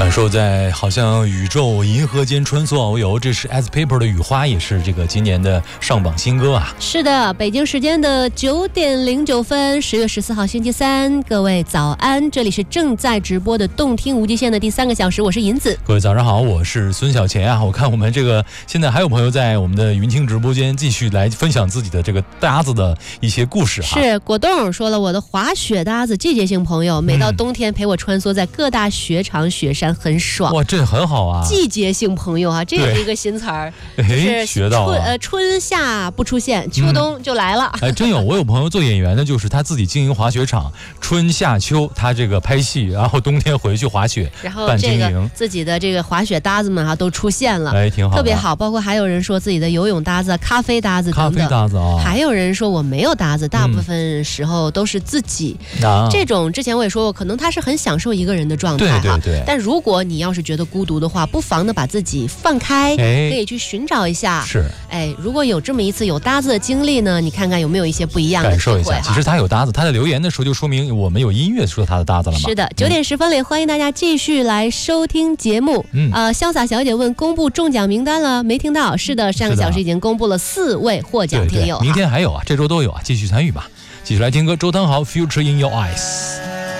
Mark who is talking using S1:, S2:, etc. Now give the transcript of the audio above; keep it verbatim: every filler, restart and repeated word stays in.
S1: 感受在好像宇宙银河间穿梭遨游。这是 As Paper 的雨花，也是这个今年的上榜新歌啊。
S2: 是的，北京时间的九点零九分，十月十四号星期三，各位早安，这里是正在直播的动听无极限的第三个小时，我是银子。
S1: 各位早上好，我是孙小钱啊。我看我们这个现在还有朋友在我们的云听直播间继续来分享自己的这个搭子的一些故事啊。
S2: 是果冻说了，我的滑雪搭子季节性朋友，每到冬天陪我穿梭在各大雪场雪山，很爽。
S1: 哇，这很好啊！
S2: 季节性朋友啊，这也是一个新词儿，就是
S1: 学到
S2: 春呃春夏不出现，秋冬就来了。
S1: 嗯、哎，真有，我有朋友做演员的，就是他自己经营滑雪场，春夏秋他这个拍戏，然后冬天回去滑雪，
S2: 然后这个自己的这个滑雪搭子们啊都出现了，
S1: 哎，挺好，
S2: 特别好。包括还有人说自己的游泳搭子、咖啡搭子等等，
S1: 咖啡搭子啊，
S2: 还有人说我没有搭子，大部分时候都是自己。
S1: 嗯、
S2: 这种之前我也说过，可能他是很享受一个人的状态哈。
S1: 对对对。
S2: 但如果你要是觉得孤独的话，不妨的把自己放开，
S1: 哎、
S2: 可以去寻找一下。
S1: 是，
S2: 哎，如果有这么一次有搭子的经历呢，你看看有没有一些不一样的
S1: 感受一下。其实他有搭子，他在留言的时候就说明我们有音乐说他的搭子了嘛。
S2: 是的，九点十分了，欢迎大家继续来收听节目。嗯，呃，潇洒小姐问公布中奖名单了没？听到？是的，上个小时已经公布了四位获奖听友，
S1: 明天还有啊，这周都有啊，继续参与吧。继续来听歌，周汤豪 Future in Your Eyes。